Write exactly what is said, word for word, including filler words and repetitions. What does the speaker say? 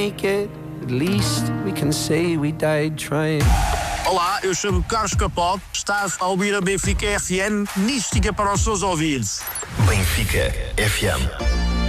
make it, at least we can say we died trying. Olá, eu chamo Carlos Capote, estás a ouvir a Benfica F M, mística para os seus ouvidos. Benfica F M.